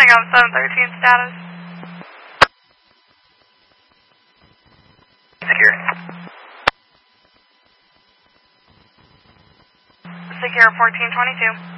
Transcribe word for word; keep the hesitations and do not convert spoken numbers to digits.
Pentagon seven thirteen status. Secure. Secure fourteen twenty-two.